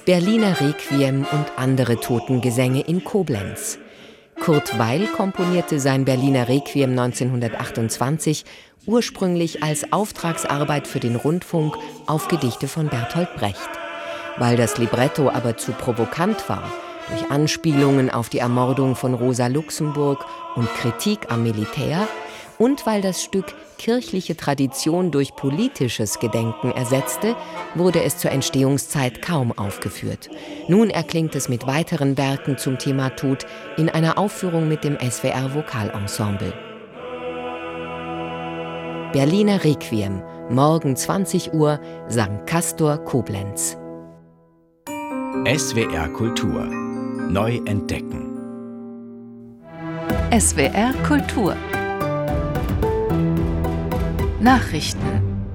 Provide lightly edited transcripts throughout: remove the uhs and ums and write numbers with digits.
Berliner Requiem und andere Totengesänge in Koblenz. Kurt Weil komponierte sein Berliner Requiem 1928 ursprünglich als Auftragsarbeit für den Rundfunk auf Gedichte von Bertolt Brecht. Weil das Libretto aber zu provokant war, durch Anspielungen auf die Ermordung von Rosa Luxemburg und Kritik am Militär, und weil das Stück kirchliche Tradition durch politisches Gedenken ersetzte, wurde es zur Entstehungszeit kaum aufgeführt. Nun erklingt es mit weiteren Werken zum Thema Tod in einer Aufführung mit dem SWR Vokalensemble. Berliner Requiem, morgen 20 Uhr, St. Castor, Koblenz. SWR Kultur. Neu entdecken. SWR Kultur. Nachrichten.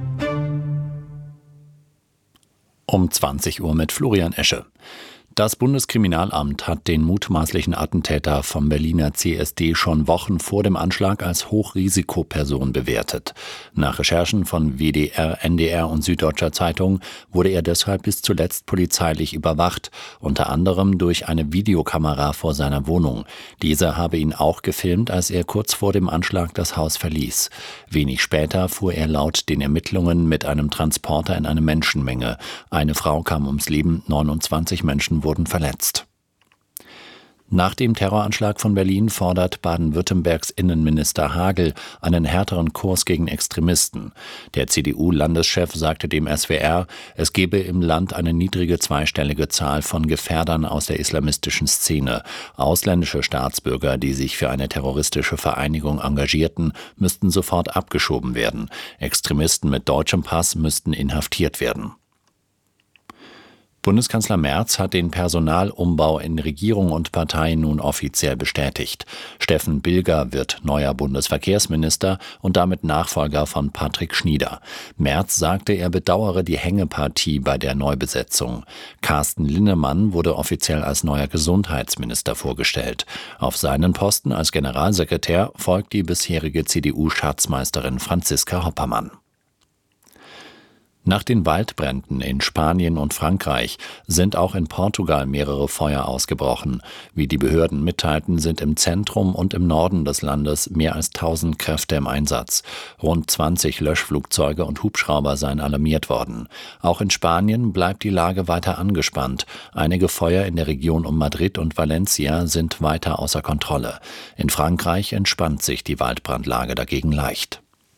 Um 20 Uhr mit Florian Esche. Das Bundeskriminalamt hat den mutmaßlichen Attentäter vom Berliner CSD schon Wochen vor dem Anschlag als Hochrisikoperson bewertet. Nach Recherchen von WDR, NDR und Süddeutscher Zeitung wurde er deshalb bis zuletzt polizeilich überwacht, unter anderem durch eine Videokamera vor seiner Wohnung. Diese habe ihn auch gefilmt, als er kurz vor dem Anschlag das Haus verließ. Wenig später fuhr er laut den Ermittlungen mit einem Transporter in eine Menschenmenge. Eine Frau kam ums Leben, 29 Menschen wurden verletzt. Nach dem Terroranschlag von Berlin fordert Baden-Württembergs Innenminister Hagel einen härteren Kurs gegen Extremisten. Der CDU-Landeschef sagte dem SWR, es gebe im Land eine niedrige zweistellige Zahl von Gefährdern aus der islamistischen Szene. Ausländische Staatsbürger, die sich für eine terroristische Vereinigung engagierten, müssten sofort abgeschoben werden. Extremisten mit deutschem Pass müssten inhaftiert werden. Bundeskanzler Merz hat den Personalumbau in Regierung und Partei nun offiziell bestätigt. Steffen Bilger wird neuer Bundesverkehrsminister und damit Nachfolger von Patrick Schnieder. Merz sagte, er bedauere die Hängepartie bei der Neubesetzung. Carsten Linnemann wurde offiziell als neuer Gesundheitsminister vorgestellt. Auf seinen Posten als Generalsekretär folgt die bisherige CDU-Schatzmeisterin Franziska Hoppermann. Nach den Waldbränden in Spanien und Frankreich sind auch in Portugal mehrere Feuer ausgebrochen. Wie die Behörden mitteilten, sind im Zentrum und im Norden des Landes mehr als 1000 Kräfte im Einsatz. Rund 20 Löschflugzeuge und Hubschrauber seien alarmiert worden. Auch in Spanien bleibt die Lage weiter angespannt. Einige Feuer in der Region um Madrid und Valencia sind weiter außer Kontrolle. In Frankreich entspannt sich die Waldbrandlage dagegen leicht.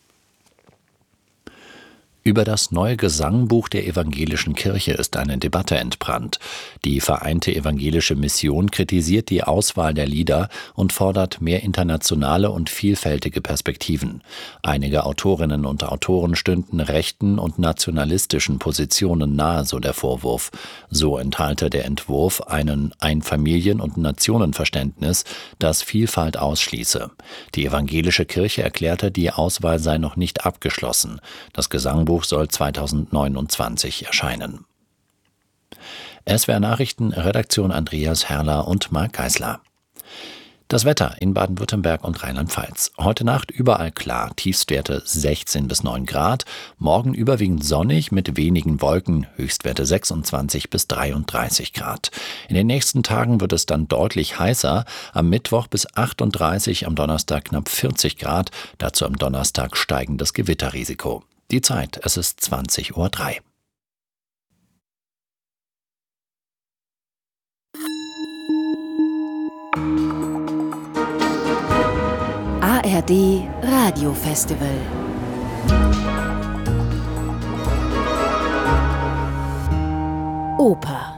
Über das neue Gesangbuch der evangelischen Kirche ist eine Debatte entbrannt. Die Vereinte Evangelische Mission kritisiert die Auswahl der Lieder und fordert mehr internationale und vielfältige Perspektiven. Einige Autorinnen und Autoren stünden rechten und nationalistischen Positionen nahe, so der Vorwurf. So enthalte der Entwurf ein Familien- und Nationenverständnis, das Vielfalt ausschließe. Die evangelische Kirche erklärte, die Auswahl sei noch nicht abgeschlossen. Das Gesangbuch soll 2029 erscheinen. SWR Nachrichten, Redaktion Andreas Herrler und Marc Geisler. Das Wetter in Baden-Württemberg und Rheinland-Pfalz. Heute Nacht überall klar, Tiefstwerte 16 bis 9 Grad. Morgen überwiegend sonnig mit wenigen Wolken, Höchstwerte 26 bis 33 Grad. In den nächsten Tagen wird es dann deutlich heißer. Am Mittwoch bis 38, am Donnerstag knapp 40 Grad. Dazu am Donnerstag steigendes Gewitterrisiko. Die Zeit, es ist 20:03 Uhr. ARD Radiofestival. Oper.